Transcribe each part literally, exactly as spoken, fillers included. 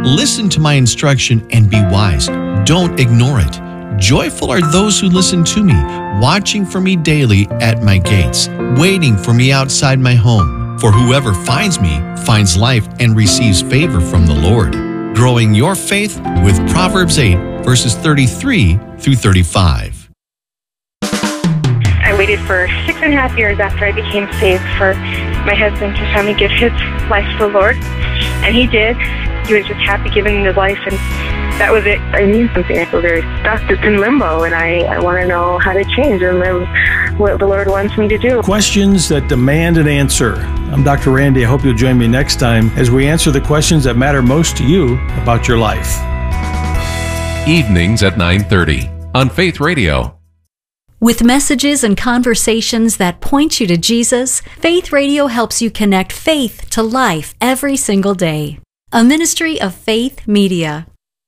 Listen to my instruction and be wise. Don't ignore it. Joyful are those who listen to me, watching for me daily at my gates, waiting for me outside my home. For whoever finds me finds life and receives favor from the Lord. Growing your faith with Proverbs eight, verses thirty-three through thirty-five. I waited for six and a half years after I became saved for my husband to finally give his life to the Lord, and he did. He was just happy giving his life, and that was it. I need something. I feel very stuck. It's in limbo, and I, I want to know how to change and live what the Lord wants me to do. Questions that demand an answer. I'm Doctor Randy. I hope you'll join me next time as we answer the questions that matter most to you about your life. Evenings at nine thirty on Faith Radio. With messages and conversations that point you to Jesus, Faith Radio helps you connect faith to life every single day. A ministry of Faith Media.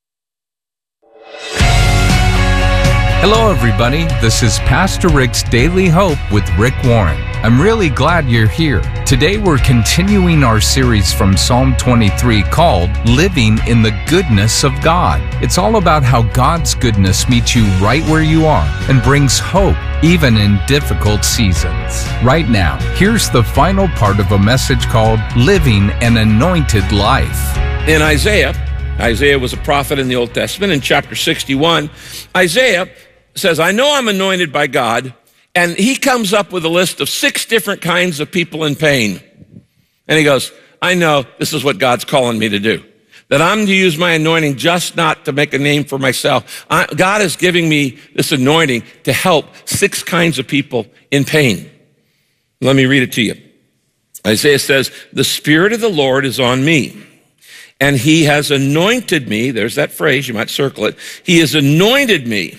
Hello, everybody. This is Pastor Rick's Daily Hope with Rick Warren. I'm really glad you're here. Today, we're continuing our series from Psalm twenty-three called Living in the Goodness of God. It's all about how God's goodness meets you right where you are and brings hope even in difficult seasons. Right now, here's the final part of a message called Living an Anointed Life. In Isaiah, Isaiah was a prophet in the Old Testament. In chapter sixty-one, Isaiah says, I know I'm anointed by God, and he comes up with a list of six different kinds of people in pain. And he goes, I know this is what God's calling me to do, that I'm to use my anointing just not to make a name for myself. I, God is giving me this anointing to help six kinds of people in pain. Let me read it to you. Isaiah says, the Spirit of the Lord is on me, and he has anointed me. There's that phrase, you might circle it. He has anointed me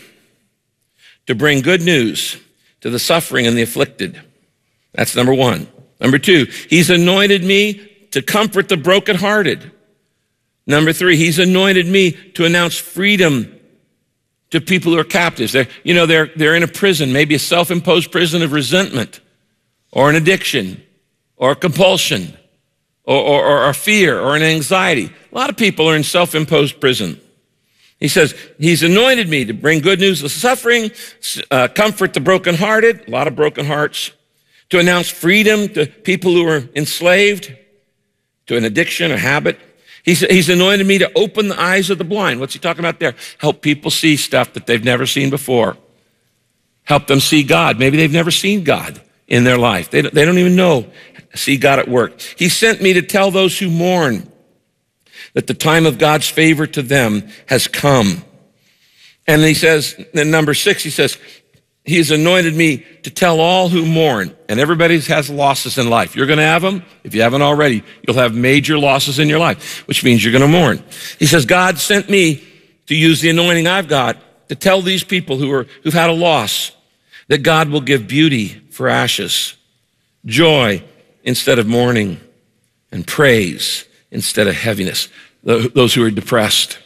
to bring good news to the suffering and the afflicted. That's number one. Number two, he's anointed me to comfort the brokenhearted. Number three, he's anointed me to announce freedom to people who are captives. They're, you know, they're, they're in a prison, maybe a self-imposed prison of resentment or an addiction or compulsion or, or, or a fear or an anxiety. A lot of people are in self-imposed prison. He says, he's anointed me to bring good news to the suffering, uh, comfort the brokenhearted, a lot of broken hearts, to announce freedom to people who are enslaved to an addiction or habit. He's, he's anointed me to open the eyes of the blind. What's he talking about there? Help people see stuff that they've never seen before. Help them see God. Maybe they've never seen God in their life. They don't, they don't even know, see God at work. He sent me to tell those who mourn that the time of God's favor to them has come. And he says, in number six, he says, he has anointed me to tell all who mourn. And everybody has losses in life. You're going to have them. If you haven't already, you'll have major losses in your life, which means you're going to mourn. He says, God sent me to use the anointing I've got to tell these people who are, who've had a loss that God will give beauty for ashes, joy instead of mourning, and praise instead of heaviness. Those who are depressed.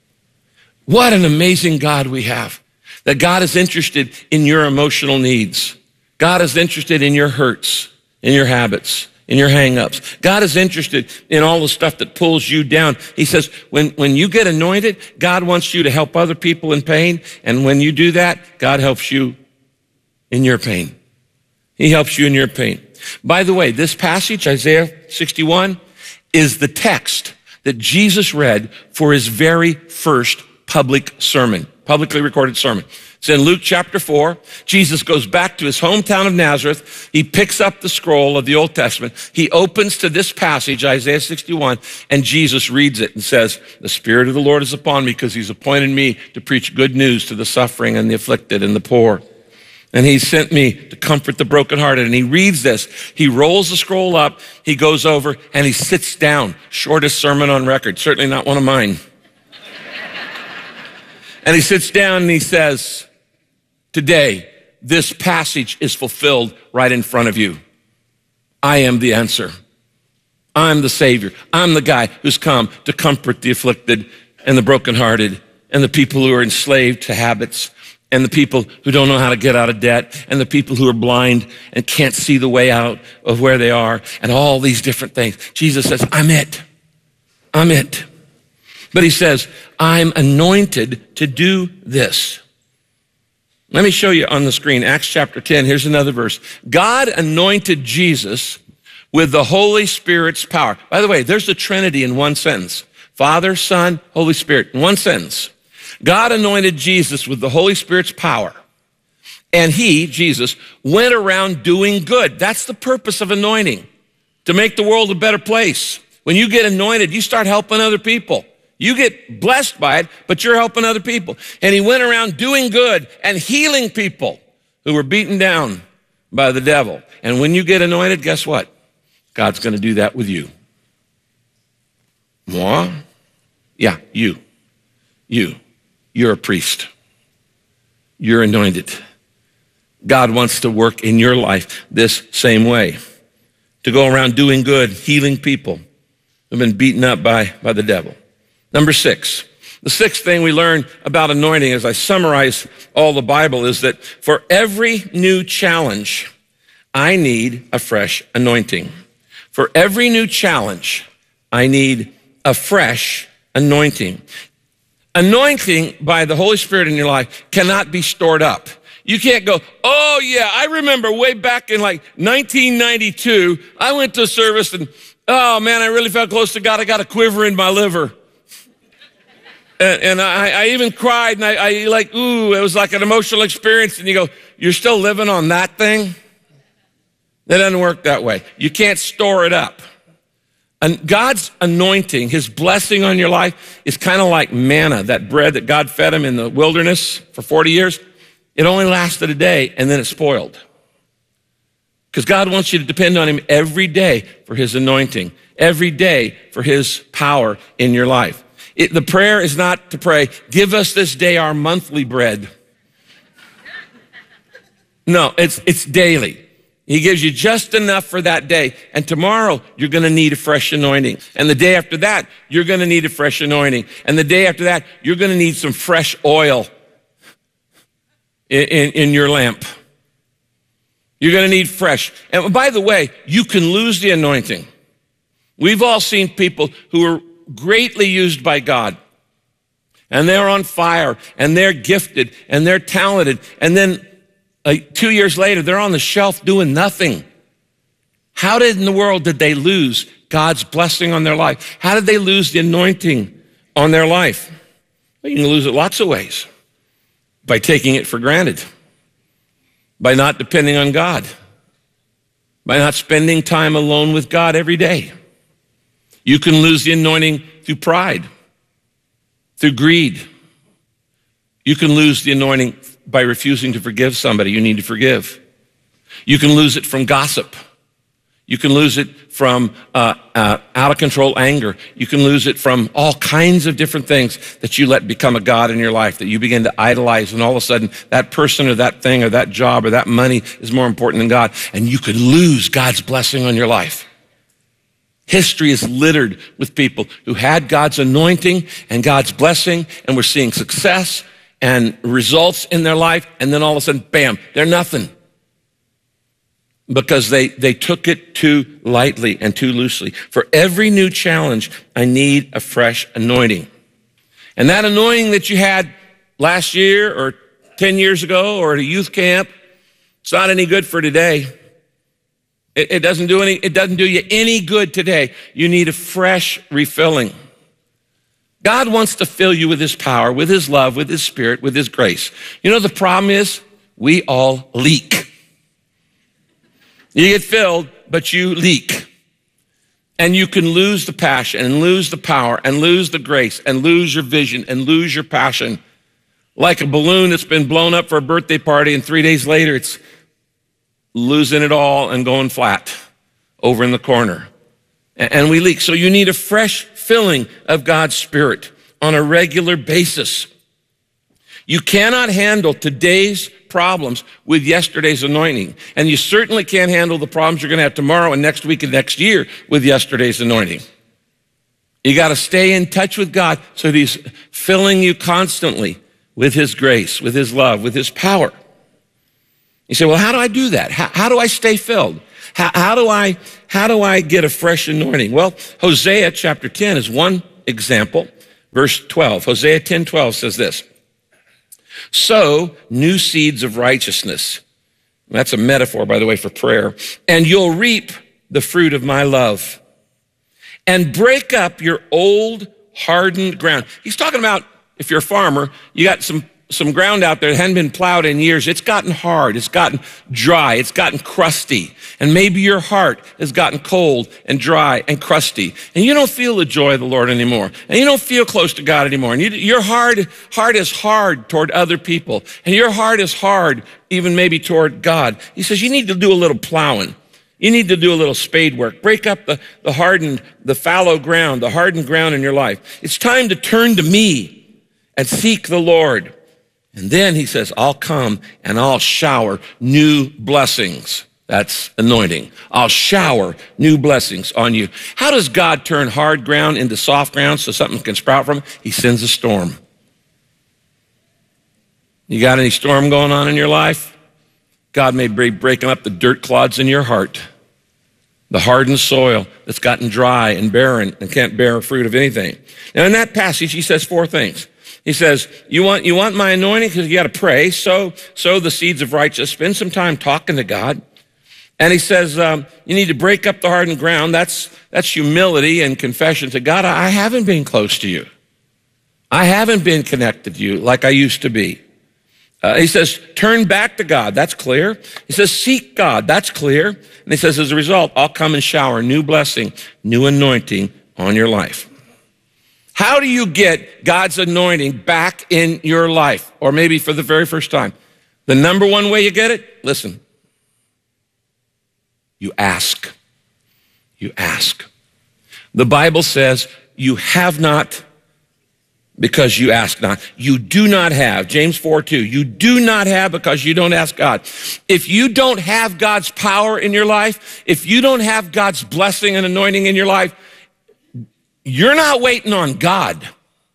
What an amazing God we have. That God is interested in your emotional needs. God is interested in your hurts, in your habits, in your hang-ups. God is interested in all the stuff that pulls you down. He says, when, when you get anointed, God wants you to help other people in pain. And when you do that, God helps you in your pain. He helps you in your pain. By the way, this passage, Isaiah sixty-one, is the text that Jesus read for his very first public sermon, publicly recorded sermon. It's in Luke chapter four. Jesus goes back to his hometown of Nazareth. He picks up the scroll of the Old Testament. He opens to this passage, Isaiah sixty-one, and Jesus reads it and says, the Spirit of the Lord is upon me because he's appointed me to preach good news to the suffering and the afflicted and the poor. And he sent me to comfort the brokenhearted. And he reads this. He rolls the scroll up. He goes over and he sits down. Shortest sermon on record. Certainly not one of mine. And he sits down and he says, today, this passage is fulfilled right in front of you. I am the answer. I'm the Savior. I'm the guy who's come to comfort the afflicted and the brokenhearted and the people who are enslaved to habits, and the people who don't know how to get out of debt, and the people who are blind and can't see the way out of where they are, and all these different things. Jesus says, I'm it. I'm it. But he says, I'm anointed to do this. Let me show you on the screen, Acts chapter ten. Here's another verse. God anointed Jesus with the Holy Spirit's power. By the way, there's the Trinity in one sentence. Father, Son, Holy Spirit, in one sentence. God anointed Jesus with the Holy Spirit's power. And he, Jesus, went around doing good. That's the purpose of anointing, to make the world a better place. When you get anointed, you start helping other people. You get blessed by it, but you're helping other people. And he went around doing good and healing people who were beaten down by the devil. And when you get anointed, guess what? God's going to do that with you. Moi? Yeah, you. You. You're a priest. You're anointed. God wants to work in your life this same way. To go around doing good, healing people who've been beaten up by, by the devil. Number six, the sixth thing we learn about anointing as I summarize all the Bible is that for every new challenge, I need a fresh anointing. For every new challenge, I need a fresh anointing. Anointing by the Holy Spirit in your life cannot be stored up. You can't go, oh yeah, I remember way back in like nineteen ninety-two, I went to a service and, oh man, I really felt close to God. I got a quiver in my liver. And, and I, I even cried, and I, I like, ooh, it was like an emotional experience. And you go, you're still living on that thing? That doesn't work that way. You can't store it up. And God's anointing, his blessing on your life is kind of like manna, that bread that God fed him in the wilderness for forty years. It only lasted a day, and then it spoiled. Because God wants you to depend on him every day for his anointing, every day for his power in your life. It, the prayer is not to pray, give us this day our monthly bread. No, it's, it's daily. He gives you just enough for that day. And tomorrow, you're going to need a fresh anointing. And the day after that, you're going to need a fresh anointing. And the day after that, you're going to need some fresh oil in, in, in your lamp. You're going to need fresh. And by the way, you can lose the anointing. We've all seen people who are greatly used by God, and they're on fire, and they're gifted, and they're talented, and then uh, two years later, they're on the shelf doing nothing. How did in the world did they lose God's blessing on their life? How did they lose the anointing on their life? Well, you can lose it lots of ways. By taking it for granted, by not depending on God, by not spending time alone with God every day. You can lose the anointing through pride, through greed. You can lose the anointing by refusing to forgive somebody you need to forgive. You can lose it from gossip. You can lose it from uh, uh, out of control anger. You can lose it from all kinds of different things that you let become a god in your life, that you begin to idolize, and all of a sudden that person or that thing or that job or that money is more important than God, and you could lose God's blessing on your life. History is littered with people who had God's anointing and God's blessing and were seeing success and results in their life, and then all of a sudden, bam, they're nothing. Because they, they took it too lightly and too loosely. For every new challenge, I need a fresh anointing. And that anointing that you had last year or ten years ago or at a youth camp, it's not any good for today. It, it doesn't do any, it doesn't do you any good today. You need a fresh refilling. God wants to fill you with his power, with his love, with his spirit, with his grace. You know, the problem is we all leak. You get filled, but you leak. And you can lose the passion and lose the power and lose the grace and lose your vision and lose your passion. Like a balloon that's been blown up for a birthday party, and three days later it's losing it all and going flat over in the corner. And we leak. So you need a fresh filling of God's Spirit on a regular basis. You cannot handle today's problems with yesterday's anointing. And you certainly can't handle the problems you're going to have tomorrow and next week and next year with yesterday's anointing. You got to stay in touch with God so that he's filling you constantly with his grace, with his love, with his power. You say, well, how do I do that? How, how do I stay filled? How, how do I, how do I get a fresh anointing? Well, Hosea chapter ten is one example. Verse twelve, Hosea ten twelve says this, sow new seeds of righteousness. That's a metaphor, by the way, for prayer. And you'll reap the fruit of my love. And break up your old hardened ground. He's talking about if you're a farmer, you got some some ground out there that hadn't been plowed in years. It's gotten hard. It's gotten dry. It's gotten crusty. And maybe your heart has gotten cold and dry and crusty. And you don't feel the joy of the Lord anymore. And you don't feel close to God anymore. And you, your heart, heart is hard toward other people. And your heart is hard even maybe toward God. He says you need to do a little plowing. You need to do a little spade work. Break up the, the hardened, the fallow ground, the hardened ground in your life. It's time to turn to me and seek the Lord. And then he says, I'll come and I'll shower new blessings. That's anointing. I'll shower new blessings on you. How does God turn hard ground into soft ground so something can sprout from it? He sends a storm. You got any storm going on in your life? God may be breaking up the dirt clods in your heart, the hardened soil that's gotten dry and barren and can't bear fruit of anything. Now in that passage, he says four things. He says, you want, you want my anointing? Because you got to pray. Sow, sow the seeds of righteousness. Spend some time talking to God. And he says, um, you need to break up the hardened ground. That's, that's humility and confession to God. I haven't been close to you. I haven't been connected to you like I used to be. Uh, he says, turn back to God. That's clear. He says, seek God. That's clear. And he says, as a result, I'll come and shower new blessing, new anointing on your life. How do you get God's anointing back in your life? Or maybe for the very first time. The number one way you get it, listen. You ask. You ask. The Bible says you have not because you ask not. You do not have. James four two. You do not have because you don't ask God. If you don't have God's power in your life, if you don't have God's blessing and anointing in your life, you're not waiting on God.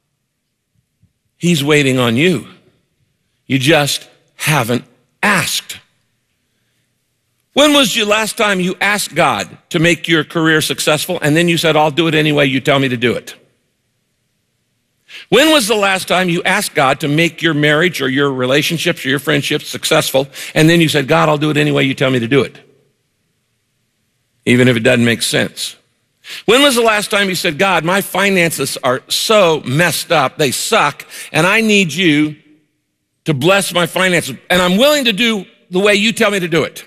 He's waiting on you. You just haven't asked. When was the last time you asked God to make your career successful and then you said, I'll do it any way you tell me to do it? When was the last time you asked God to make your marriage or your relationships or your friendships successful and then you said, God, I'll do it any way you tell me to do it? Even if it doesn't make sense. When was the last time you said, God, my finances are so messed up, they suck, and I need you to bless my finances, and I'm willing to do the way you tell me to do it?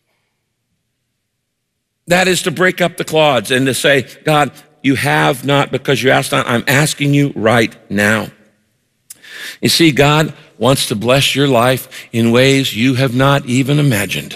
That is to break up the clods and to say, God, you have not because you asked not. I'm asking you right now. You see, God wants to bless your life in ways you have not even imagined.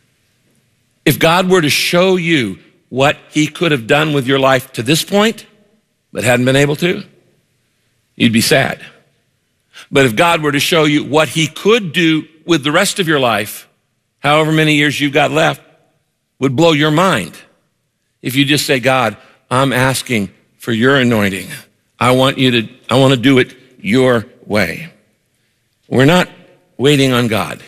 If God were to show you what he could have done with your life to this point, but hadn't been able to, you'd be sad. But if God were to show you what he could do with the rest of your life, however many years you've got left, would blow your mind. If you just say, God, I'm asking for your anointing. I want you to, I want to do it your way. We're not waiting on God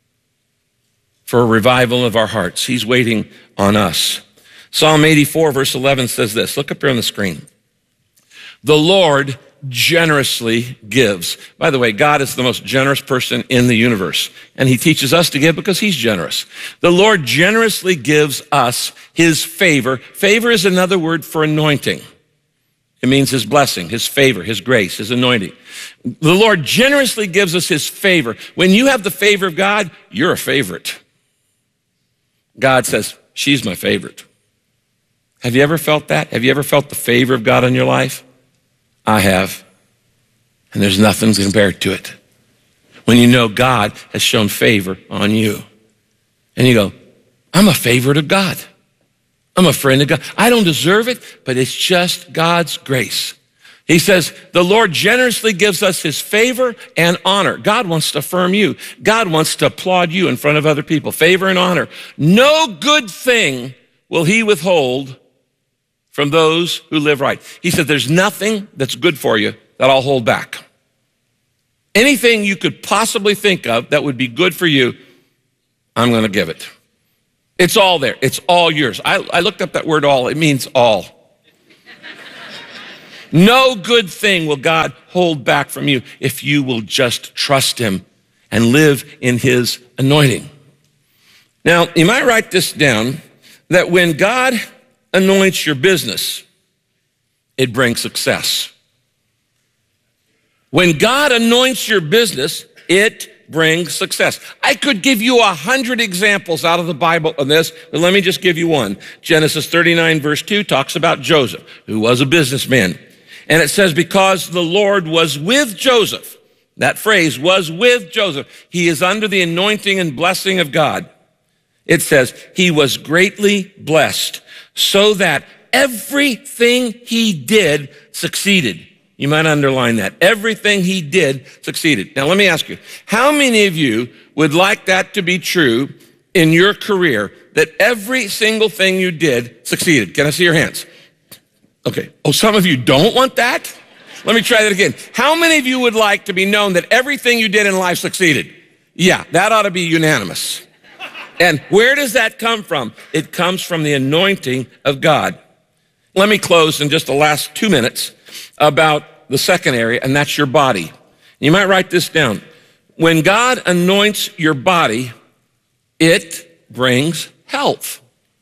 for a revival of our hearts. He's waiting on us. Psalm eighty-four, verse eleven says this. Look up here on the screen. The Lord generously gives. By the way, God is the most generous person in the universe, and he teaches us to give because he's generous. The Lord generously gives us his favor. Favor is another word for anointing. It means his blessing, his favor, his grace, his anointing. The Lord generously gives us his favor. When you have the favor of God, you're a favorite. God says, she's my favorite. Have you ever felt that? Have you ever felt the favor of God in your life? I have. And there's nothing compared to it. When you know God has shown favor on you. And you go, I'm a favorite of God. I'm a friend of God. I don't deserve it, but it's just God's grace. He says, the Lord generously gives us his favor and honor. God wants to affirm you. God wants to applaud you in front of other people. Favor and honor. No good thing will he withhold from those who live right. He said, there's nothing that's good for you that I'll hold back. Anything you could possibly think of that would be good for you, I'm going to give it. It's all there. It's all yours. I, I looked up that word all. It means all. No good thing will God hold back from you if you will just trust him and live in his anointing. Now, you might write this down, that when God anoints your business, it brings success. When God anoints your business, it brings success. I could give you a hundred examples out of the Bible on this, but let me just give you one. Genesis thirty-nine verse two talks about Joseph, who was a businessman. And it says, because the Lord was with Joseph, that phrase was with Joseph. He is under the anointing and blessing of God. It says, he was greatly blessed so that everything he did succeeded. You might underline that. Everything he did succeeded. Now, let me ask you, how many of you would like that to be true in your career, that every single thing you did succeeded? Can I see your hands? Okay. Oh, some of you don't want that? Let me try that again. How many of you would like to be known that everything you did in life succeeded? Yeah, that ought to be unanimous. And where does that come from? It comes from the anointing of God. Let me close in just the last two minutes about the second area, and that's your body. You might write this down. When God anoints your body, it brings health.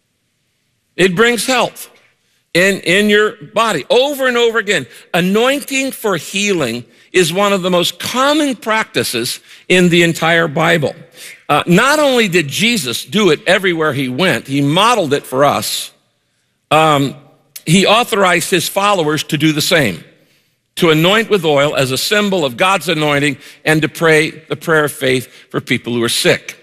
It brings health in, in your body over and over again. Anointing for healing is one of the most common practices in the entire Bible. Uh, not only did Jesus do it everywhere he went, he modeled it for us. Um, he authorized his followers to do the same, to anoint with oil as a symbol of God's anointing and to pray the prayer of faith for people who are sick.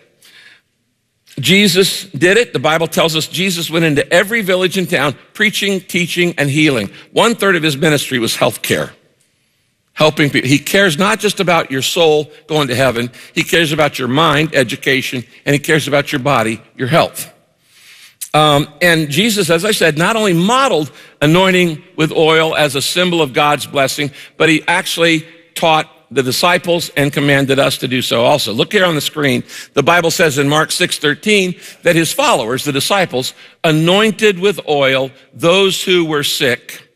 Jesus did it. The Bible tells us Jesus went into every village and town preaching, teaching, and healing. One third of his ministry was health care. Helping people. He cares not just about your soul going to heaven. He cares about your mind, education, and he cares about your body, your health. Um, and Jesus, as I said, not only modeled anointing with oil as a symbol of God's blessing, but he actually taught the disciples and commanded us to do so also. Look here on the screen. The Bible says in Mark six thirteen that his followers, the disciples, anointed with oil those who were sick,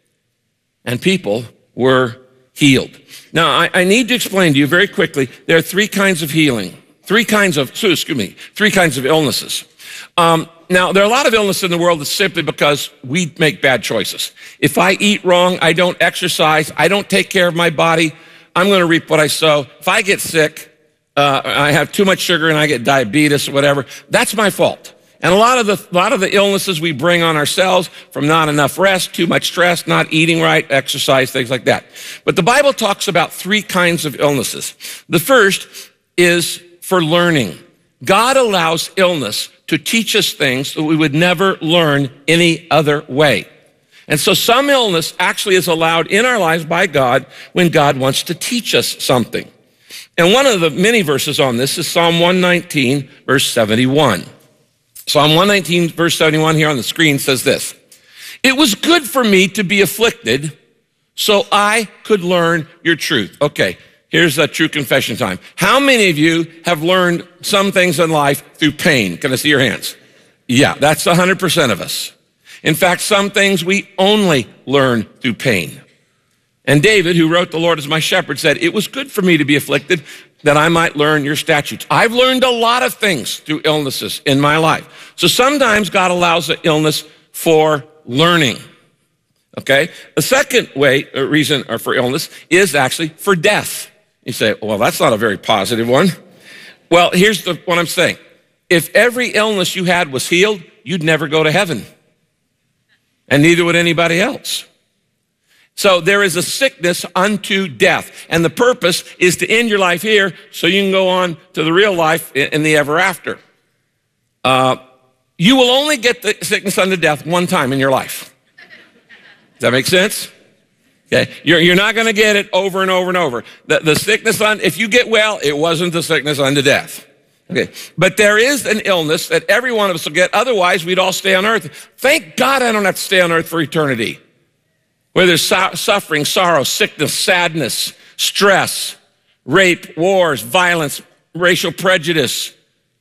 and people were healed. Now, I, I need to explain to you very quickly, there are three kinds of healing, three kinds of, excuse me, three kinds of illnesses. Um, now, there are a lot of illness in the world that's simply because we make bad choices. If I eat wrong, I don't exercise, I don't take care of my body, I'm going to reap what I sow. If I get sick, uh, I have too much sugar and I get diabetes or whatever, that's my fault. And a lot of the, a lot of the illnesses we bring on ourselves from not enough rest, too much stress, not eating right, exercise, things like that. But the Bible talks about three kinds of illnesses. The first is for learning. God allows illness to teach us things that we would never learn any other way. And so some illness actually is allowed in our lives by God when God wants to teach us something. And one of the many verses on this is Psalm one nineteen, verse seventy-one. Psalm one nineteen, verse seventy-one here on the screen says this: "It was good for me to be afflicted so I could learn your truth." Okay, here's a true confession time. How many of you have learned some things in life through pain? Can I see your hands? Yeah, that's one hundred percent of us. In fact, some things we only learn through pain. And David, who wrote "The Lord is my shepherd," said, "It was good for me to be afflicted that I might learn your statutes." I've learned a lot of things through illnesses in my life. So sometimes God allows an illness for learning. Okay? The second way, or reason for illness is actually for death. You say, well, that's not a very positive one. Well, here's the, what I'm saying. If every illness you had was healed, you'd never go to heaven. And neither would anybody else. So there is a sickness unto death. And the purpose is to end your life here so you can go on to the real life in the ever after. Uh, you will only get the sickness unto death one time in your life. Does that make sense? Okay. You're, you're not going to get it over and over and over. The, the sickness on, if you get well, it wasn't the sickness unto death. Okay. But there is an illness that every one of us will get. Otherwise, we'd all stay on earth. Thank God I don't have to stay on earth for eternity. Where there's so- suffering, sorrow, sickness, sadness, stress, rape, wars, violence, racial prejudice,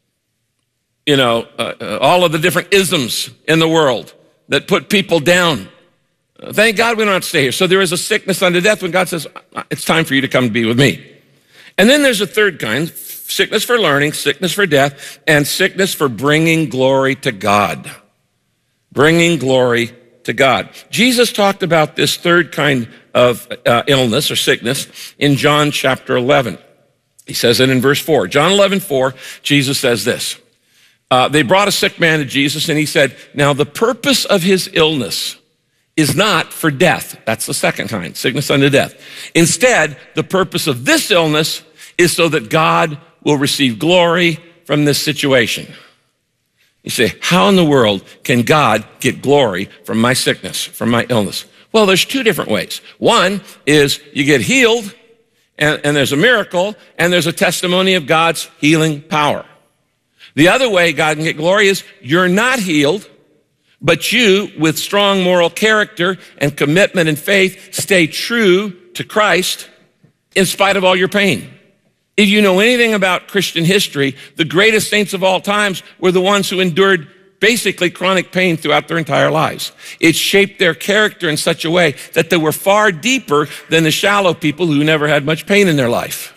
you know, uh, uh, all of the different isms in the world that put people down. Thank God we don't have to stay here. So there is a sickness unto death when God says, it's time for you to come to be with me. And then there's a third kind, sickness for learning, sickness for death, and sickness for bringing glory to God. Bringing glory to God. Jesus talked about this third kind of uh, illness or sickness in John chapter eleven. He says it in verse four. John eleven four, Jesus says this. Uh, they brought a sick man to Jesus, and he said, now the purpose of his illness is not for death. That's the second kind, sickness unto death. Instead, the purpose of this illness is so that God will receive glory from this situation. You say, how in the world can God get glory from my sickness, from my illness? Well, there's two different ways. One is you get healed, and, and there's a miracle, and there's a testimony of God's healing power. The other way God can get glory is you're not healed, but you, with strong moral character and commitment and faith, stay true to Christ in spite of all your pain. If you know anything about Christian history, the greatest saints of all times were the ones who endured basically chronic pain throughout their entire lives. It shaped their character in such a way that they were far deeper than the shallow people who never had much pain in their life.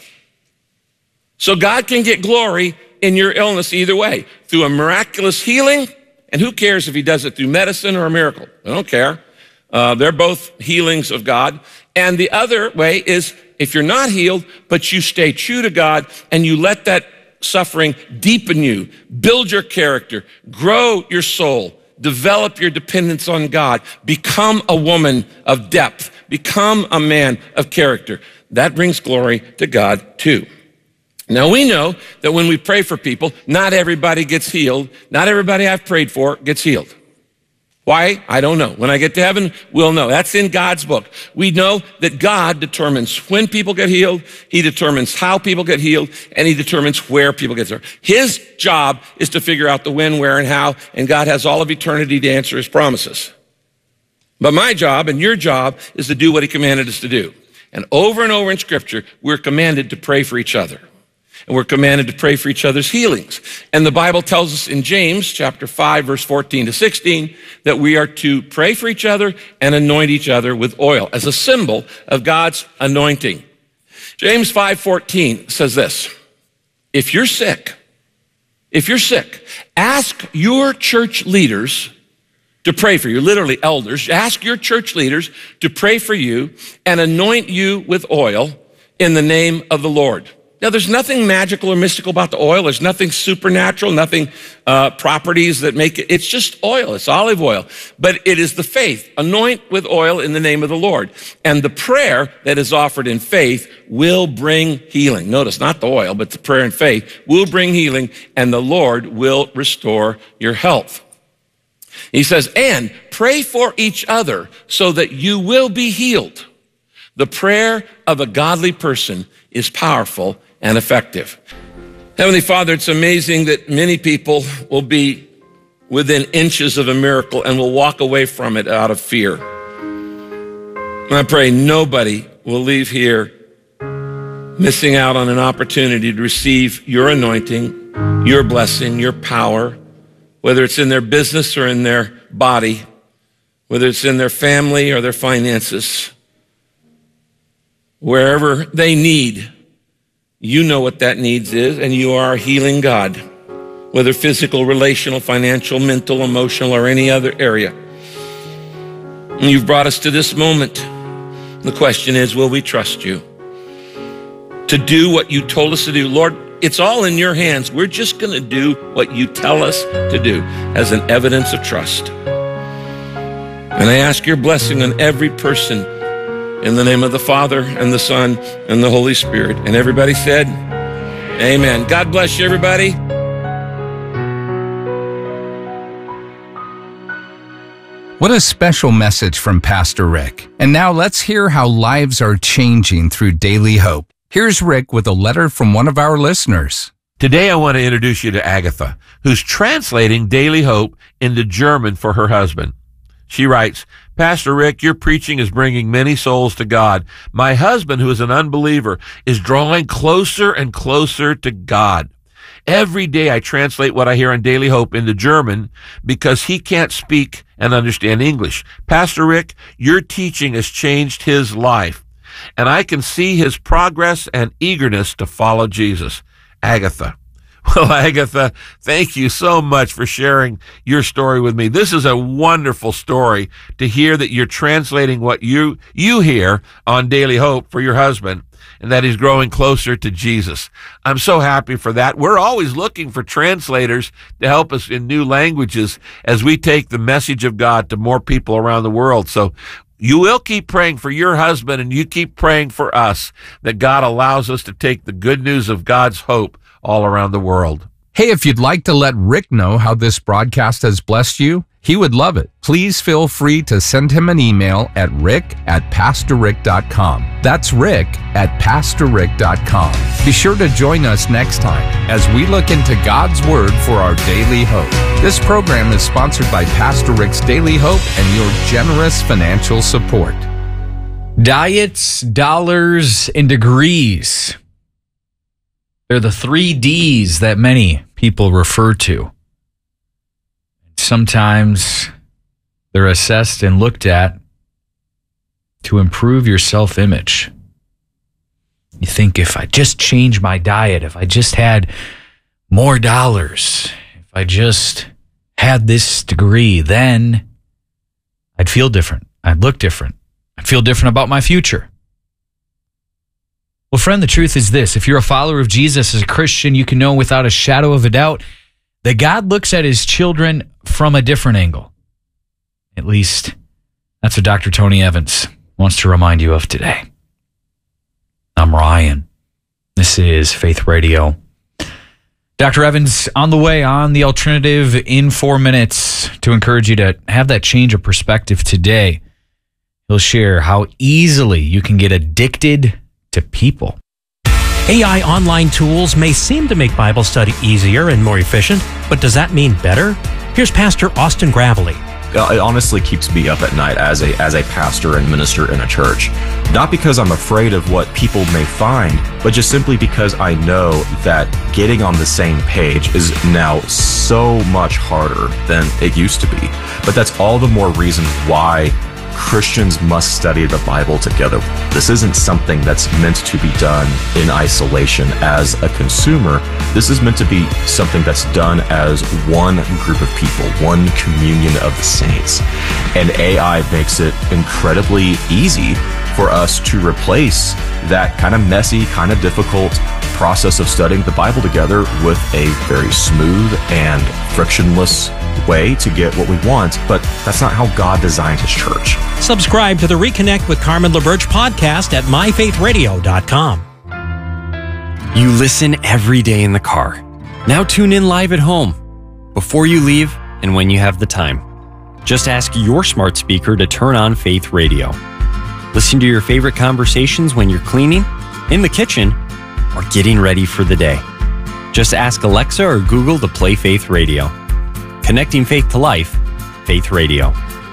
So God can get glory in your illness either way, through a miraculous healing, and who cares if he does it through medicine or a miracle? I don't care. Uh, they're both healings of God. And the other way is if you're not healed, but you stay true to God and you let that suffering deepen you, build your character, grow your soul, develop your dependence on God, become a woman of depth, become a man of character. That brings glory to God too. Now we know that when we pray for people, not everybody gets healed. Not everybody I've prayed for gets healed. Why? I don't know. When I get to heaven, we'll know. That's in God's book. We know that God determines when people get healed, he determines how people get healed, and he determines where people get healed. His job is to figure out the when, where, and how, and God has all of eternity to answer his promises. But my job and your job is to do what he commanded us to do. And over and over in Scripture, we're commanded to pray for each other. And we're commanded to pray for each other's healings. And the Bible tells us in James chapter five, verse fourteen to sixteen, that we are to pray for each other and anoint each other with oil as a symbol of God's anointing. James five fourteen says this, if you're sick, if you're sick, ask your church leaders to pray for you, literally elders, ask your church leaders to pray for you and anoint you with oil in the name of the Lord. Now, there's nothing magical or mystical about the oil. There's nothing supernatural, nothing uh, properties that make it. It's just oil. It's olive oil. But it is the faith. Anoint with oil in the name of the Lord. And the prayer that is offered in faith will bring healing. Notice, not the oil, but the prayer in faith will bring healing, and the Lord will restore your health. He says, and pray for each other so that you will be healed. The prayer of a godly person is powerful and effective. Heavenly Father, it's amazing that many people will be within inches of a miracle and will walk away from it out of fear. And I pray nobody will leave here missing out on an opportunity to receive your anointing, your blessing, your power, whether it's in their business or in their body, whether it's in their family or their finances. Wherever they need, you know what that needs is, and you are a healing God, whether physical, relational, financial, mental, emotional, or any other area. And you've brought us to this moment. The question is, will we trust you to do what you told us to do? Lord, it's all in your hands. We're just going to do what you tell us to do as an evidence of trust. And I ask your blessing on every person in the name of the Father and the Son and the Holy Spirit. And everybody said, amen. God bless you, everybody. What a special message from Pastor Rick. And now let's hear how lives are changing through Daily Hope. Here's Rick with a letter from one of our listeners. Today I want to introduce you to Agatha, who's translating Daily Hope into German for her husband. She writes, Pastor Rick, your preaching is bringing many souls to God. My husband, who is an unbeliever, is drawing closer and closer to God. Every day I translate what I hear on Daily Hope into German because he can't speak and understand English. Pastor Rick, your teaching has changed his life, and I can see his progress and eagerness to follow Jesus. Agatha. Well, Agatha, thank you so much for sharing your story with me. This is a wonderful story to hear that you're translating what you you hear on Daily Hope for your husband, and that he's growing closer to Jesus. I'm so happy for that. We're always looking for translators to help us in new languages as we take the message of God to more people around the world. So you will keep praying for your husband, and you keep praying for us that God allows us to take the good news of God's hope all around the world. Hey, if you'd like to let Rick know how this broadcast has blessed you, he would love it. Please feel free to send him an email at rick at pastor rick dot com. That's rick at pastor rick dot com. Be sure to join us next time as we look into God's Word for our daily hope. This program is sponsored by Pastor Rick's Daily Hope and your generous financial support. Diets, dollars, and degrees. They're the three D's that many people refer to. Sometimes they're assessed and looked at to improve your self-image. You think, if I just change my diet, if I just had more dollars, if I just had this degree, then I'd feel different. I'd look different. I'd feel different about my future. Well, friend, the truth is this. If you're a follower of Jesus as a Christian, you can know without a shadow of a doubt that God looks at his children from a different angle. At least, that's what Doctor Tony Evans wants to remind you of today. I'm Ryan. This is Faith Radio. Doctor Evans on the way on The Alternative in four minutes to encourage you to have that change of perspective today. He'll share how easily you can get addicted to people. A I online tools may seem to make Bible study easier and more efficient, but does that mean better? Here's Pastor Austin Gravely. It honestly keeps me up at night as a as a pastor and minister in a church. Not because I'm afraid of what people may find, but just simply because I know that getting on the same page is now so much harder than it used to be. But that's all the more reason why Christians must study the Bible together. This isn't something that's meant to be done in isolation as a consumer. This is meant to be something that's done as one group of people, one communion of the saints. And A I makes it incredibly easy for us to replace that kind of messy, kind of difficult process of studying the Bible together with a very smooth and frictionless way to get what we want, but that's not how God designed his church. Subscribe to the Reconnect with Carmen LaBerge podcast at my faith radio dot com. You listen every day in the car. Now tune in live at home, before you leave and when you have the time. Just ask your smart speaker to turn on Faith Radio. Listen to your favorite conversations when you're cleaning, in the kitchen, or getting ready for the day. Just ask Alexa or Google to play Faith Radio. Connecting faith to life, Faith Radio.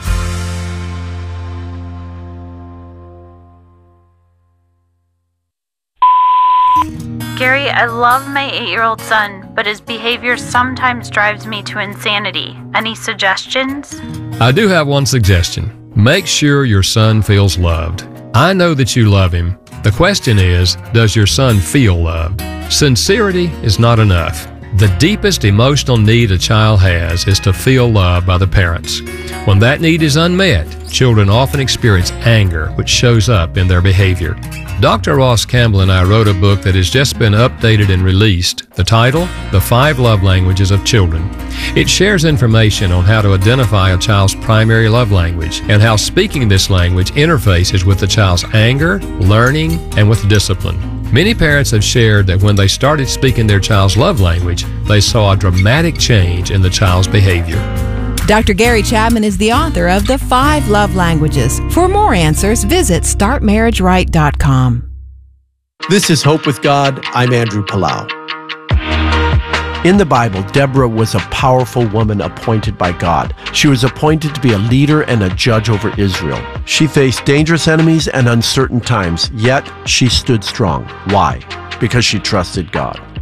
Gary, I love my eight-year-old son, but his behavior sometimes drives me to insanity. Any suggestions? I do have one suggestion. Make sure your son feels loved. I know that you love him. The question is, does your son feel loved? Sincerity is not enough. The deepest emotional need a child has is to feel loved by the parents. When that need is unmet, children often experience anger, which shows up in their behavior. Doctor Ross Campbell and I wrote a book that has just been updated and released. The title, The Five Love Languages of Children. It shares information on how to identify a child's primary love language and how speaking this language interfaces with the child's anger, learning, and with discipline. Many parents have shared that when they started speaking their child's love language, they saw a dramatic change in the child's behavior. Doctor Gary Chapman is the author of The Five Love Languages. For more answers, visit start marriage right dot com. This is Hope with God. I'm Andrew Palau. In the Bible, Deborah was a powerful woman appointed by God. She was appointed to be a leader and a judge over Israel. She faced dangerous enemies and uncertain times, yet she stood strong. Why? Because she trusted God.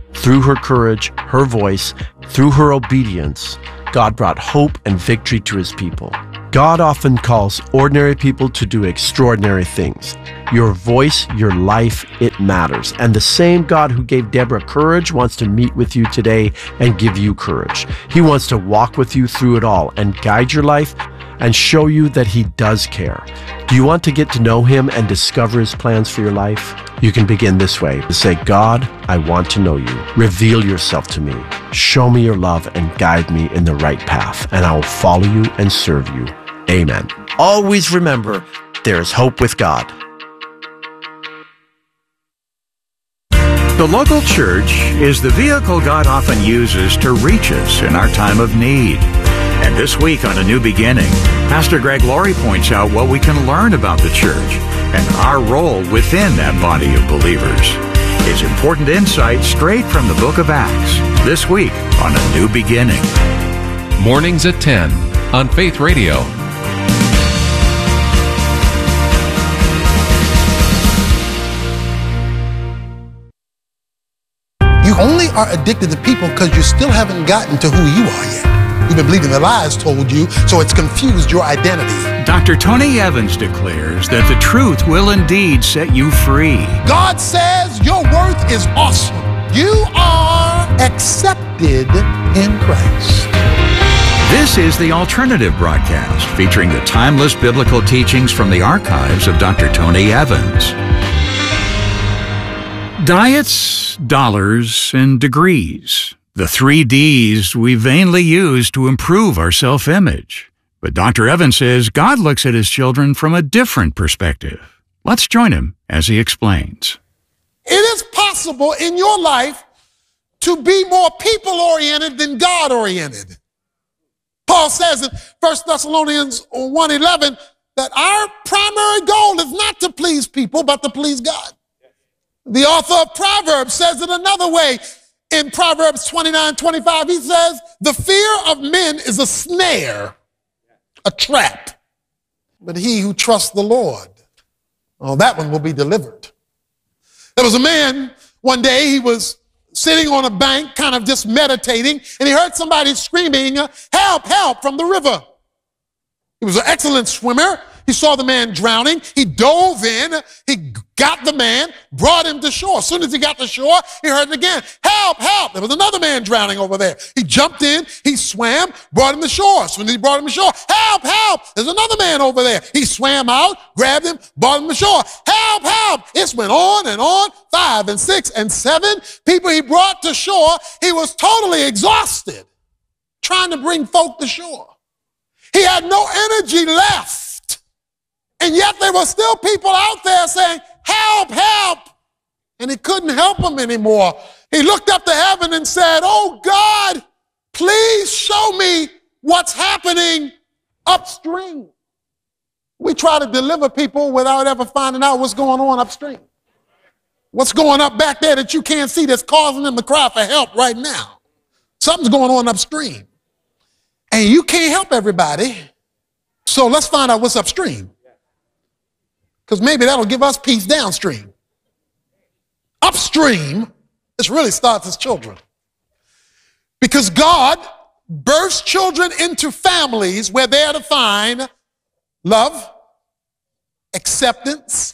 Through her courage, her voice, through her obedience, God brought hope and victory to his people. God often calls ordinary people to do extraordinary things. Your voice, your life, it matters. And the same God who gave Deborah courage wants to meet with you today and give you courage. He wants to walk with you through it all and guide your life and show you that he does care. Do you want to get to know him and discover his plans for your life? You can begin this way. Say, God, I want to know you. Reveal yourself to me. Show me your love and guide me in the right path, and I will follow you and serve you. Amen. Always remember, there is hope with God. The local church is the vehicle God often uses to reach us in our time of need. And this week on A New Beginning, Pastor Greg Laurie points out what we can learn about the church and our role within that body of believers. It's important insight straight from the book of Acts, this week on A New Beginning. Mornings at ten on Faith Radio. You only are addicted to people because you still haven't gotten to who you are yet. You've been believing the lies told you, so it's confused your identity. Doctor Tony Evans declares that the truth will indeed set you free. God says your worth is awesome. You are accepted in Christ. This is the Alternative Broadcast, featuring the timeless biblical teachings from the archives of Doctor Tony Evans. Diets, dollars, and degrees. The three D's we vainly use to improve our self-image. But Doctor Evans says God looks at his children from a different perspective. Let's join him as he explains. It is possible in your life to be more people-oriented than God-oriented. Paul says in First Thessalonians one eleven that our primary goal is not to please people, but to please God. The author of Proverbs says it another way. In Proverbs twenty-nine twenty-five, he says, the fear of men is a snare, a trap. But he who trusts the Lord, oh, that one will be delivered. There was a man, one day he was sitting on a bank, kind of just meditating, and he heard somebody screaming, help, help, from the river. He was an excellent swimmer. He saw the man drowning. He dove in. He got the man, brought him to shore. As soon as he got to shore, he heard it again. Help, help. There was another man drowning over there. He jumped in. He swam, brought him to shore. As soon as he brought him to shore, help, help. There's another man over there. He swam out, grabbed him, brought him to shore. Help, help. It went on and on. Five and six and seven people he brought to shore. He was totally exhausted trying to bring folk to shore. He had no energy left. And yet there were still people out there saying, help, help. And he couldn't help them anymore. He looked up to heaven and said, oh God, please show me what's happening upstream. We try to deliver people without ever finding out what's going on upstream. What's going up back there that you can't see that's causing them to cry for help right now? Something's going on upstream. And you can't help everybody. So let's find out what's upstream. Because maybe that'll give us peace downstream. Upstream, this really starts as children. Because God births children into families where they're to find love, acceptance,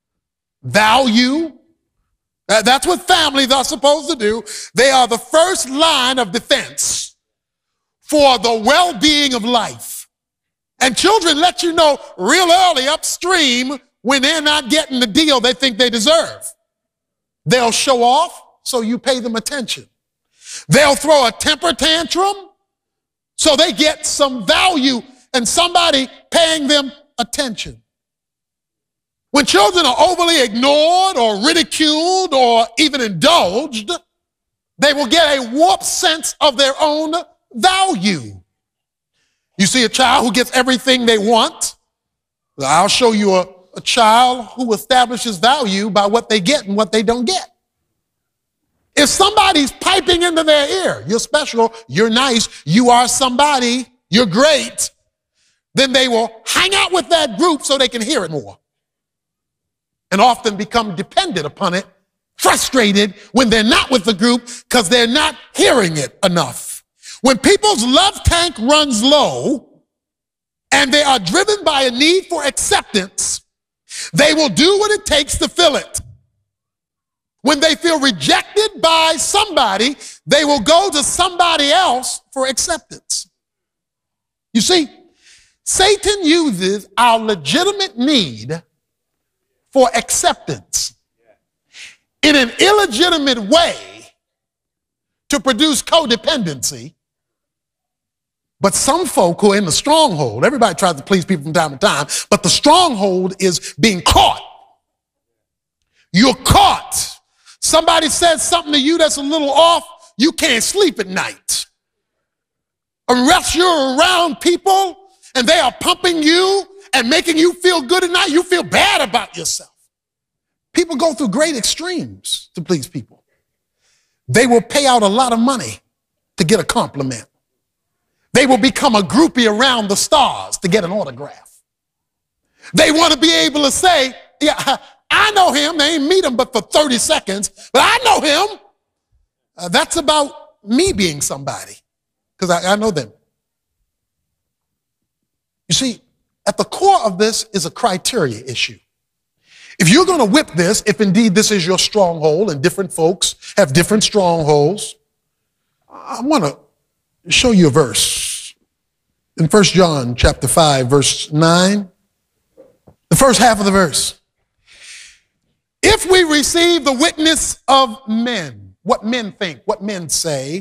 value. That's what families are supposed to do. They are the first line of defense for the well-being of life. And children let you know real early upstream when they're not getting the deal they think they deserve. They'll show off, so you pay them attention. They'll throw a temper tantrum, so they get some value and somebody paying them attention. When children are overly ignored or ridiculed or even indulged, they will get a warped sense of their own value. You see a child who gets everything they want. I'll show you a, a child who establishes value by what they get and what they don't get. If somebody's piping into their ear, you're special, you're nice, you are somebody, you're great, then they will hang out with that group so they can hear it more and often become dependent upon it frustrated when they're not with the group because they're not hearing it enough. When people's love tank runs low and they are driven by a need for acceptance, they will do what it takes to fill it. When they feel rejected by somebody, they will go to somebody else for acceptance. You see, Satan uses our legitimate need for acceptance in an illegitimate way to produce codependency. But some folk who are in the stronghold, everybody tries to please people from time to time, but the stronghold is being caught. You're caught. Somebody says something to you that's a little off, you can't sleep at night. Unless you're around people and they are pumping you and making you feel good at night, you feel bad about yourself. People go through great extremes to please people. They will pay out a lot of money to get a compliment. They will become a groupie around the stars to get an autograph. They want to be able to say, yeah, I know him. They ain't meet him but for thirty seconds, but I know him. Uh, that's about me being somebody because I, I know them. You see, at the core of this is a criteria issue. If you're going to whip this, if indeed this is your stronghold and different folks have different strongholds, I want to show you a verse in First John chapter five, verse nine, the first half of the verse. If we receive the witness of men, what men think, what men say,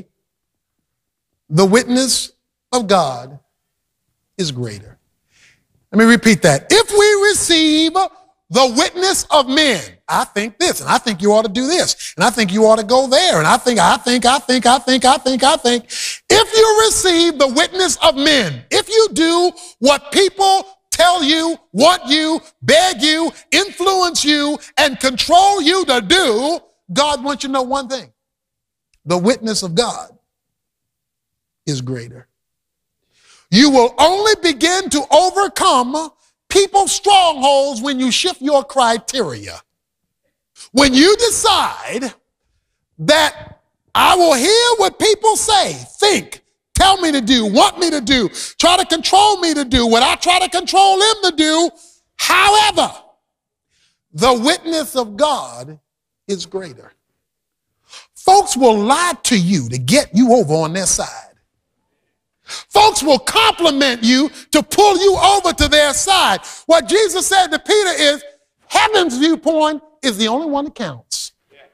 the witness of God is greater. Let me repeat that. If we receive the witness of men, I think this, and I think you ought to do this, and I think you ought to go there, and I think, I think, I think, I think, I think, I think. If you receive the witness of men, if you do what people tell you, want you, beg you, influence you, and control you to do, God wants you to know one thing. The witness of God is greater. You will only begin to overcome people's strongholds when you shift your criteria. When you decide that I will hear what people say, think, tell me to do, want me to do, try to control me to do what I try to control them to do. However, the witness of God is greater. Folks will lie to you to get you over on their side. Folks will compliment you to pull you over to their side. What Jesus said to Peter is, heaven's viewpoint is the only one that counts.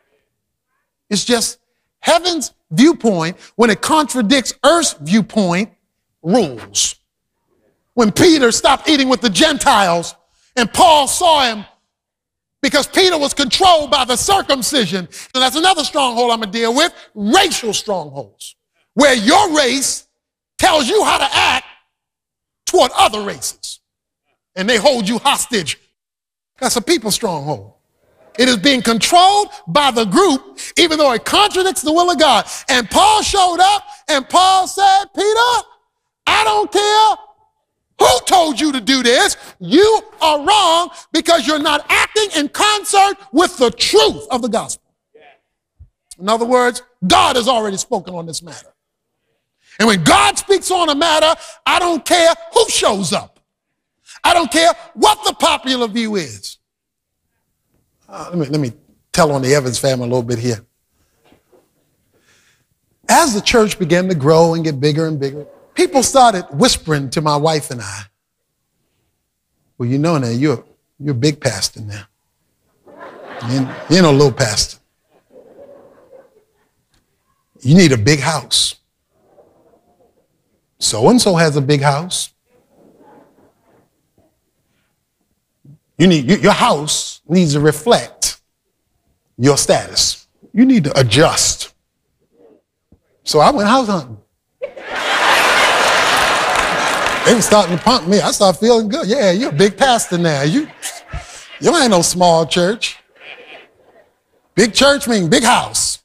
It's just heaven's viewpoint, when it contradicts earth's viewpoint, rules. When Peter stopped eating with the Gentiles and Paul saw him because Peter was controlled by the circumcision. And that's another stronghold I'm going to deal with, racial strongholds, where your race tells you how to act toward other races, and they hold you hostage. That's a people stronghold. It is being controlled by the group, even though it contradicts the will of God. And Paul showed up, and Paul said, Peter, I don't care who told you to do this. You are wrong because you're not acting in concert with the truth of the gospel. In other words, God has already spoken on this matter. And when God speaks on a matter, I don't care who shows up. I don't care what the popular view is. Uh, let me, let me tell on the Evans family a little bit here. As the church began to grow and get bigger and bigger, people started whispering to my wife and I, well, you know now, you're, you're a big pastor now. You ain't, you ain't no little pastor. You need a big house. So-and-so has a big house. You need, your house needs to reflect your status. You need to adjust. So I went house hunting. They were starting to pump me. I started feeling good. Yeah, you're a big pastor now. You, you ain't no small church. Big church means big house.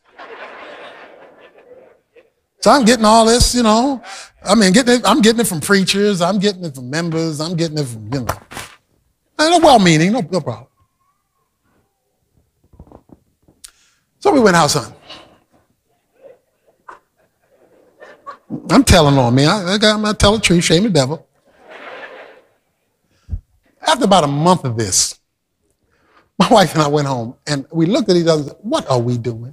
So I'm getting all this, you know. I mean, getting it, I'm getting it from preachers. I'm getting it from members. I'm getting it from, you know. And well-meaning, no, no problem. So we went out, son. I'm telling on me. I, I got, I'm not telling the truth, shame the devil. After about a month of this, my wife and I went home, and we looked at each other and said, what are we doing?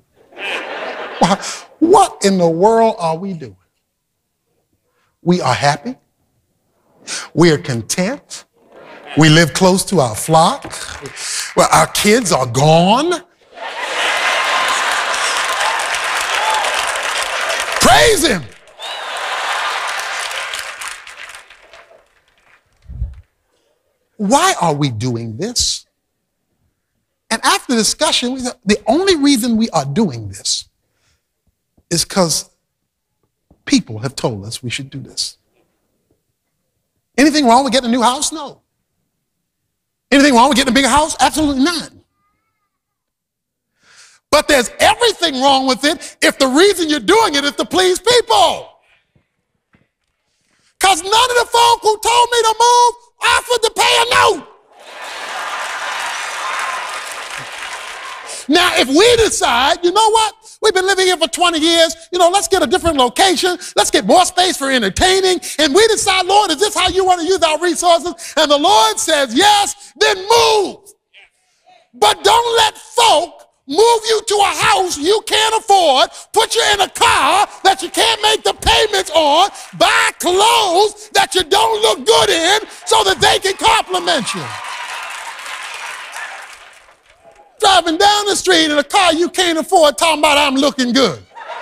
What in the world are we doing? We are happy. We are content. We live close to our flock. Well, our kids are gone. Praise him. Why are we doing this? And after discussion, we said, the only reason we are doing this is because people have told us we should do this. Anything wrong with getting a new house? No. Anything wrong with getting a bigger house? Absolutely not. But there's everything wrong with it if the reason you're doing it is to please people. Because none of the folk who told me to move offered to pay a note. Now, if we decide, you know what? We've been living here for twenty years. You know, let's get a different location. Let's get more space for entertaining. And we decide, Lord, is this how you want to use our resources? And the Lord says, yes, then move. But don't let folk move you to a house you can't afford, put you in a car that you can't make the payments on, buy clothes that you don't look good in so that they can compliment you. Driving down the street in a car you can't afford, talking about I'm looking good.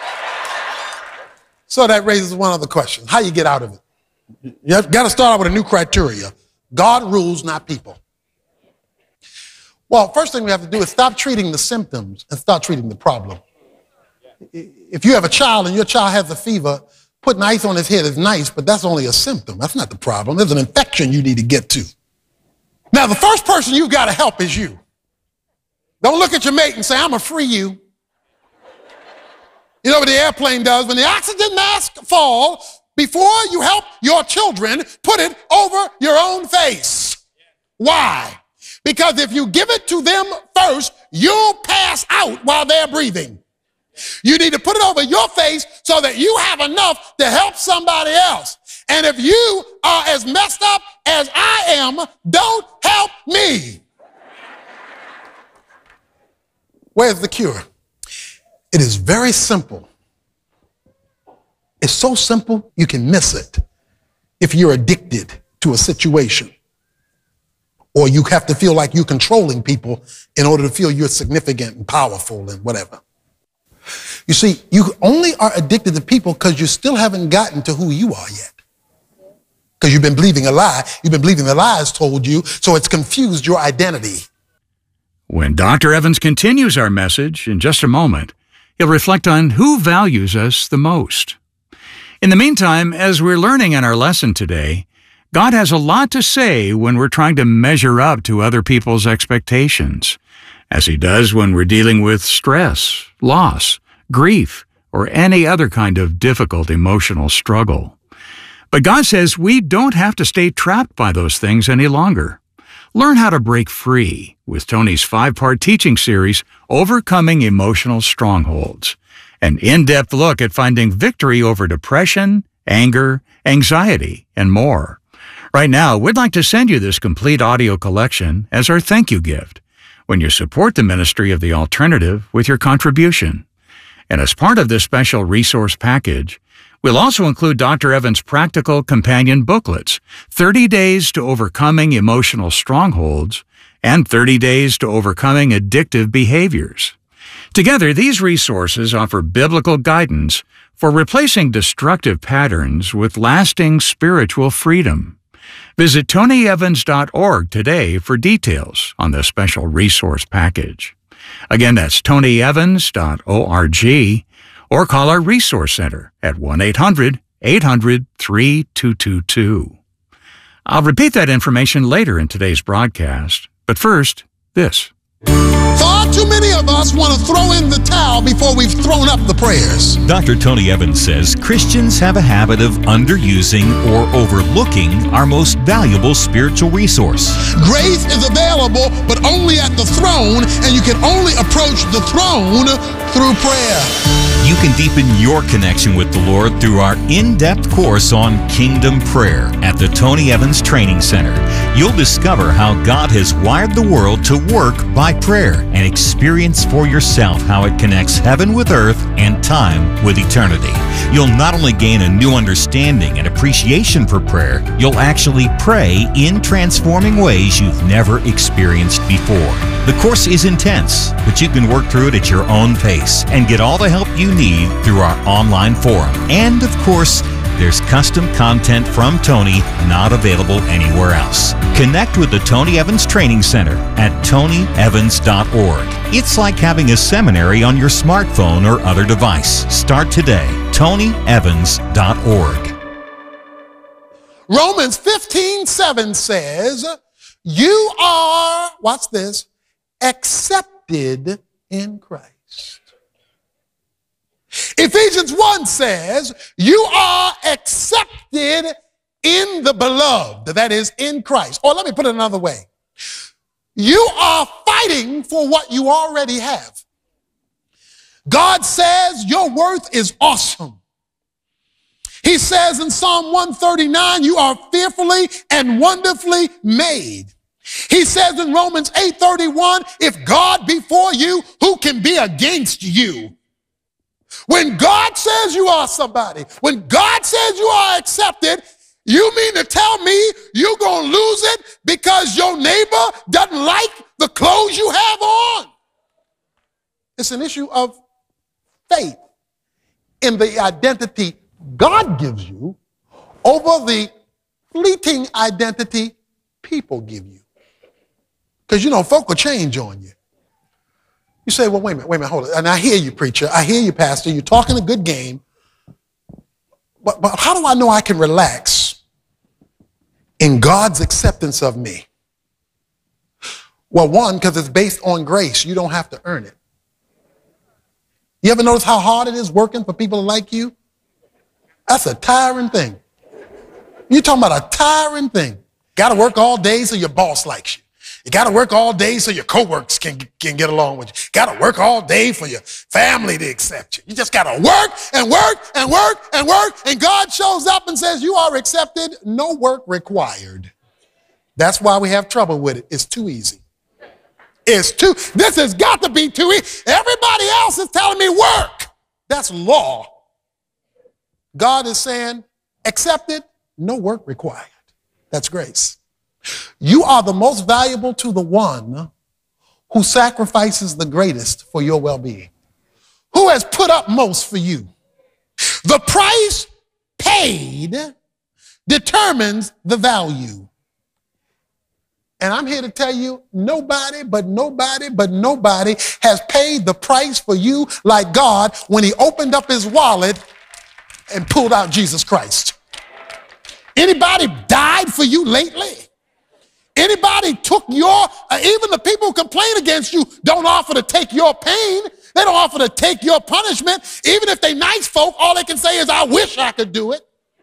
So that raises one other question. How you get out of it? You have got to start out with a new criteria. God rules, not people. Well, first thing we have to do is stop treating the symptoms and start treating the problem. If you have a child and your child has a fever, putting ice on his head is nice, but that's only a symptom. That's not the problem. There's an infection you need to get to. Now, the first person you've got to help is you. Don't look at your mate and say, I'm going to free you. You know what the airplane does? When the oxygen mask falls, before you help your children, put it over your own face. Why? Because if you give it to them first, you'll pass out while they're breathing. You need to put it over your face so that you have enough to help somebody else. And if you are as messed up as I am, don't help me. Where's the cure? It is very simple. It's so simple you can miss it if you're addicted to a situation. Or you have to feel like you're controlling people in order to feel you're significant and powerful and whatever. You see, you only are addicted to people because you still haven't gotten to who you are yet. Because you've been believing a lie. You've been believing the lies told you, so it's confused your identity. When Doctor Evans continues our message in just a moment, he'll reflect on who values us the most. In the meantime, as we're learning in our lesson today, God has a lot to say when we're trying to measure up to other people's expectations, as he does when we're dealing with stress, loss, grief, or any other kind of difficult emotional struggle. But God says we don't have to stay trapped by those things any longer. Learn how to break free with Tony's five-part teaching series, Overcoming Emotional Strongholds, an in-depth look at finding victory over depression, anger, anxiety, and more. Right now, we'd like to send you this complete audio collection as our thank you gift when you support the ministry of The Alternative with your contribution. And as part of this special resource package, we'll also include Doctor Evans' practical companion booklets, thirty days to Overcoming Emotional Strongholds and thirty days to Overcoming Addictive Behaviors. Together, these resources offer biblical guidance for replacing destructive patterns with lasting spiritual freedom. Visit tony evans dot org today for details on this special resource package. Again, that's tony evans dot org, or call our Resource Center at one eight hundred eight hundred three two two two. I'll repeat that information later in today's broadcast, but first, this. Far too many of us want to throw in the towel before we've thrown up the prayers. Doctor Tony Evans says Christians have a habit of underusing or overlooking our most valuable spiritual resource. Grace is available, but only at the throne, and you can only approach the throne through prayer. You can deepen your connection with the Lord through our in-depth course on Kingdom Prayer at the Tony Evans Training Center. You'll discover how God has wired the world to work by prayer and experience for yourself how it connects heaven with earth and time with eternity. You'll not only gain a new understanding and appreciation for prayer, you'll actually pray in transforming ways you've never experienced before. The course is intense, but you can work through it at your own pace and get all the help you need through our online forum. And of course, there's custom content from Tony not available anywhere else. Connect with the Tony Evans Training Center at tony evans dot org. It's like having a seminary on your smartphone or other device. Start today. tony evans dot org. Romans fifteen seven says, you are, watch this, accepted in Christ. Ephesians one says, you are accepted in the beloved, that is, in Christ. Or let me put it another way. You are fighting for what you already have. God says your worth is awesome. He says in Psalm one thirty-nine, you are fearfully and wonderfully made. He says in Romans eight thirty-one, if God be for you, who can be against you? When God says you are somebody, when God says you are accepted, you mean to tell me you're going to lose it because your neighbor doesn't like the clothes you have on? It's an issue of faith in the identity God gives you over the fleeting identity people give you. Because, you know, folk will change on you. You say, well, wait a minute, wait a minute, hold it. And I hear you, preacher. I hear you, pastor. You're talking a good game. But, but how do I know I can relax in God's acceptance of me? Well, one, because it's based on grace. You don't have to earn it. You ever notice how hard it is working for people like you? That's a tiring thing. You're talking about a tiring thing. Got to work all day so your boss likes you. You got to work all day so your coworkers can, can get along with you. Got to work all day for your family to accept you. You just got to work and work and work and work. And God shows up and says, you are accepted, no work required. That's why we have trouble with it. It's too easy. It's too, this has got to be too easy. Everybody else is telling me work. That's law. God is saying, accepted, no work required. That's grace. You are the most valuable to the one who sacrifices the greatest for your well-being. Who has put up most for you? The price paid determines the value. And I'm here to tell you, nobody but nobody but nobody has paid the price for you like God when he opened up his wallet and pulled out Jesus Christ. Anybody died for you lately? Anybody took your, uh, even the people who complain against you don't offer to take your pain. They don't offer to take your punishment. Even if they nice folk, all they can say is, I wish I could do it.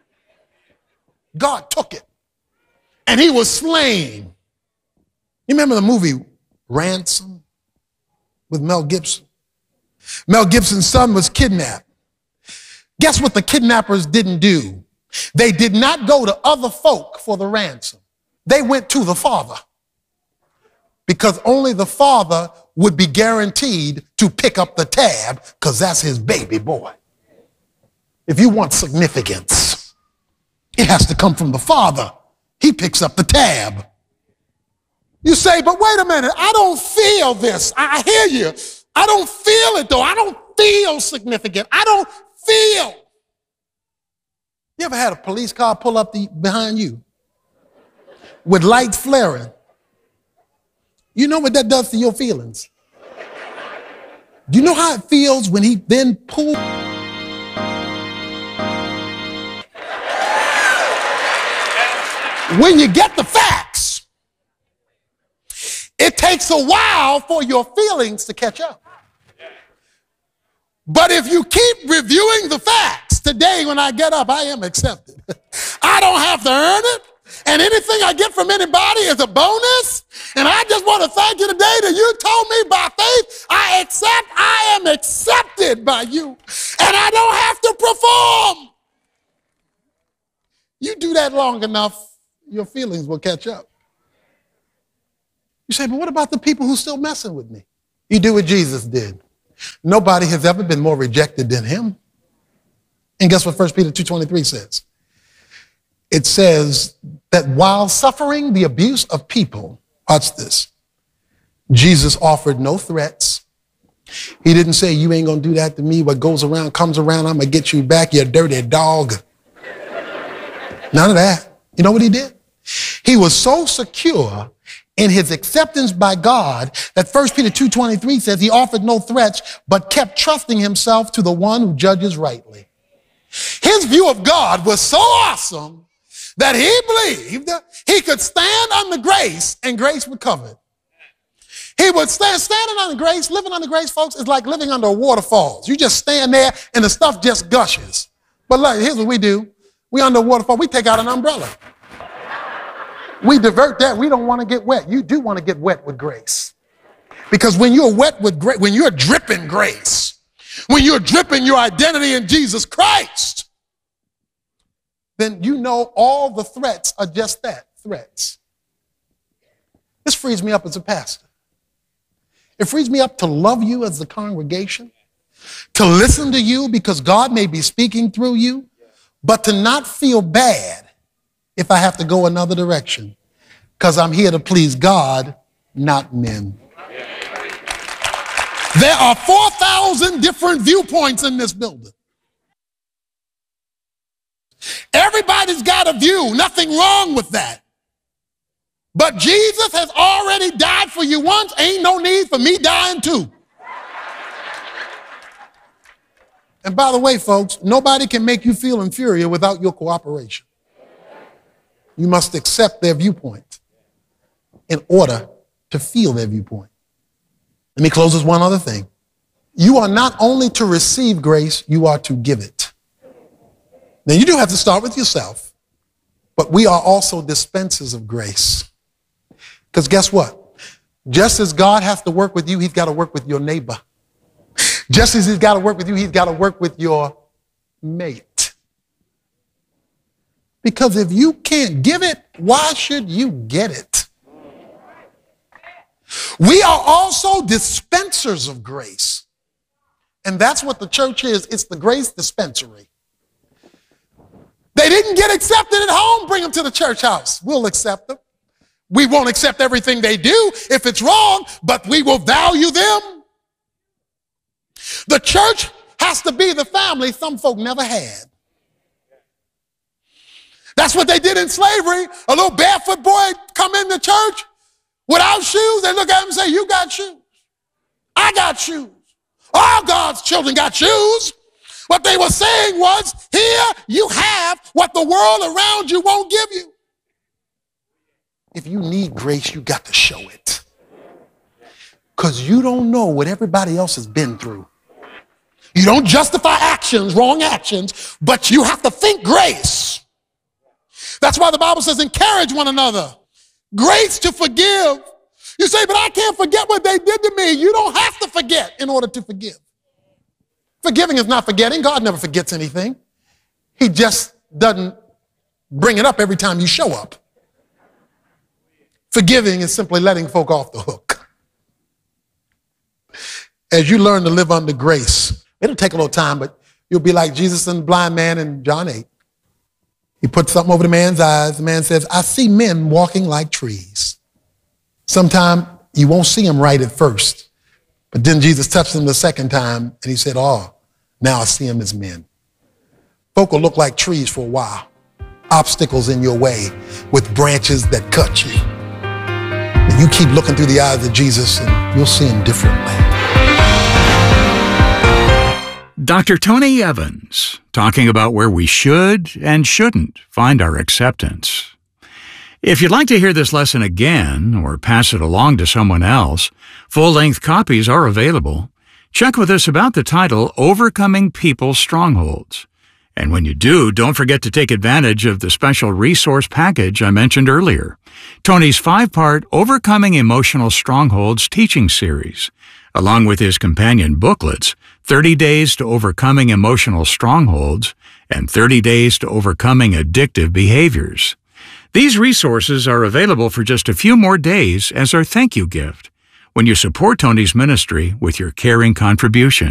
God took it. And he was slain. You remember the movie Ransom with Mel Gibson? Mel Gibson's son was kidnapped. Guess what the kidnappers didn't do? They did not go to other folk for the ransom. They went to the father because only the father would be guaranteed to pick up the tab because that's his baby boy. If you want significance, it has to come from the father. He picks up the tab. You say, but wait a minute, I don't feel this. I hear you. I don't feel it though. I don't feel significant. I don't feel. You ever had a police car pull up the, behind you with lights flaring? You know what that does to your feelings? Do you know how it feels when he then pulls? When you get the facts, it takes a while for your feelings to catch up. But if you keep reviewing the facts, today when I get up, I am accepted. I don't have to earn it. And anything I get from anybody is a bonus. And I just want to thank you today that you told me by faith, I accept, I am accepted by you. And I don't have to perform. You do that long enough, your feelings will catch up. You say, but what about the people who are still messing with me? You do what Jesus did. Nobody has ever been more rejected than him. And guess what First Peter two twenty-three says? It says that while suffering the abuse of people, watch this, Jesus offered no threats. He didn't say, you ain't going to do that to me. What goes around comes around. I'm going to get you back, you dirty dog. None of that. You know what he did? He was so secure in his acceptance by God that First Peter two twenty-three says he offered no threats, but kept trusting himself to the one who judges rightly. His view of God was so awesome that he believed he could stand under grace and grace would cover it. He would stand, standing under grace, living under grace, folks, is like living under a waterfall. You just stand there and the stuff just gushes. But look, here's what we do. We under a waterfall, we take out an umbrella. We divert that. We don't want to get wet. You do want to get wet with grace. Because when you're wet with grace, when you're dripping grace, when you're dripping your identity in Jesus Christ, then you know all the threats are just that, threats. This frees me up as a pastor. It frees me up to love you as the congregation, to listen to you because God may be speaking through you, but to not feel bad if I have to go another direction, because I'm here to please God, not men. There are four thousand different viewpoints in this building. Everybody's got a view, nothing wrong with that. But Jesus has already died for you once, ain't no need for me dying too. And by the way, folks, nobody can make you feel inferior without your cooperation. You must accept their viewpoint in order to feel their viewpoint. Let me close with one other thing. You are not only to receive grace, you are to give it. Now, you do have to start with yourself, but we are also dispensers of grace. Because guess what? Just as God has to work with you, he's got to work with your neighbor. Just as he's got to work with you, he's got to work with your mate. Because if you can't give it, why should you get it? We are also dispensers of grace. And that's what the church is. It's the grace dispensary. They didn't get accepted at home, bring them to the church house. We'll accept them. We won't accept everything they do if it's wrong, but we will value them. The church has to be the family some folk never had. That's what they did in slavery. A little barefoot boy come into church without shoes. They look at him and say, you got shoes. I got shoes. All God's children got shoes. What they were saying was, here you have what the world around you won't give you. If you need grace, you got to show it. Because you don't know what everybody else has been through. You don't justify actions, wrong actions, but you have to think grace. That's why the Bible says encourage one another. Grace to forgive. You say, but I can't forget what they did to me. You don't have to forget in order to forgive. Forgiving is not forgetting. God never forgets anything. He just doesn't bring it up every time you show up. Forgiving is simply letting folk off the hook. As you learn to live under grace, it'll take a little time, but you'll be like Jesus and the blind man in John eight. He puts something over the man's eyes. The man says, I see men walking like trees. Sometime you won't see them right at first. But then Jesus touched him the second time, and he said, oh, now I see them as men. Folk will look like trees for a while. Obstacles in your way with branches that cut you. And you keep looking through the eyes of Jesus, and you'll see him differently. Doctor Tony Evans, talking about where we should and shouldn't find our acceptance. If you'd like to hear this lesson again or pass it along to someone else, full-length copies are available. Check with us about the title, Overcoming People's Strongholds. And when you do, don't forget to take advantage of the special resource package I mentioned earlier, Tony's five-part Overcoming Emotional Strongholds teaching series, along with his companion booklets, thirty days to Overcoming Emotional Strongholds and thirty days to Overcoming Addictive Behaviors. These resources are available for just a few more days as our thank you gift when you support Tony's ministry with your caring contribution.